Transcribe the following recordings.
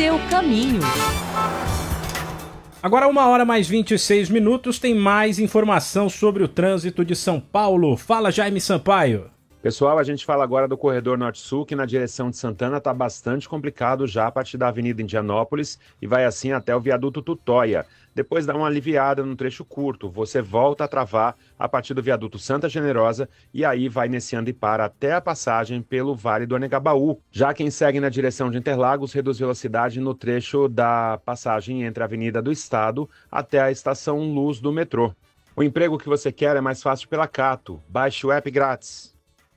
seu caminho. Agora 1h mais 26, tem mais informação sobre o trânsito de São Paulo. Fala, Jaime Sampaio. Pessoal, a gente fala agora do corredor Norte-Sul, que na direção de Santana está bastante complicado já a partir da Avenida Indianópolis e vai assim até o viaduto Tutóia. Depois dá uma aliviada no trecho curto, você volta a travar a partir do viaduto Santa Generosa e aí vai iniciando e para até a passagem pelo Vale do Anegabaú. Já quem segue na direção de Interlagos reduz velocidade no trecho da passagem entre a Avenida do Estado até a Estação Luz do metrô. O emprego que você quer é mais fácil pela Cato. Baixe o app grátis.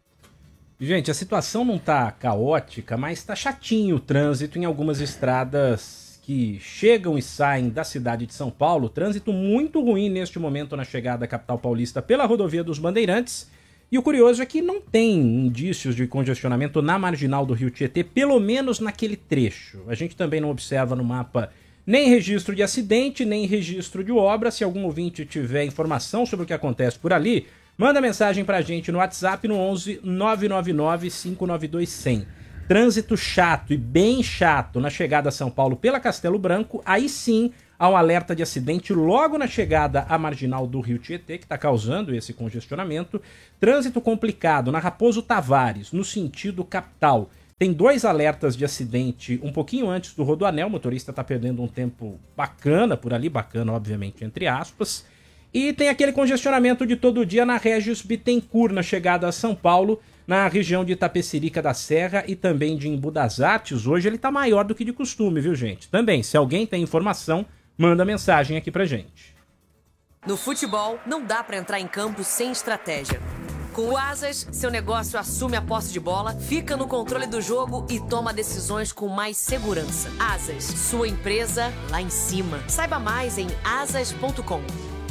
Gente, a situação não tá caótica, mas tá chatinho o trânsito em algumas estradas que chegam e saem da cidade de São Paulo. Trânsito muito ruim neste momento na chegada à capital paulista pela rodovia dos Bandeirantes. E o curioso é que não tem indícios de congestionamento na marginal do Rio Tietê, pelo menos naquele trecho. A gente também não observa no mapa nem registro de acidente, nem registro de obra. Se algum ouvinte tiver informação sobre o que acontece por ali, manda mensagem pra gente no WhatsApp no 11 999 592 100. Trânsito chato e bem chato na chegada a São Paulo pela Castelo Branco. Aí sim há um alerta de acidente logo na chegada à marginal do Rio Tietê, que está causando esse congestionamento. Trânsito complicado na Raposo Tavares, no sentido capital. Tem 2 alertas de acidente um pouquinho antes do Rodoanel. O motorista está perdendo um tempo bacana por ali, bacana obviamente entre aspas. E tem aquele congestionamento de todo dia na Régis Bittencourt, na chegada a São Paulo, na região de Itapecerica da Serra e também de Embu das Artes. Hoje ele tá maior do que de costume, viu, gente? Também, se alguém tem informação, manda mensagem aqui pra gente. No futebol, não dá pra entrar em campo sem estratégia. Com o Asas, seu negócio assume a posse de bola, fica no controle do jogo e toma decisões com mais segurança. Asas, sua empresa lá em cima. Saiba mais em asas.com.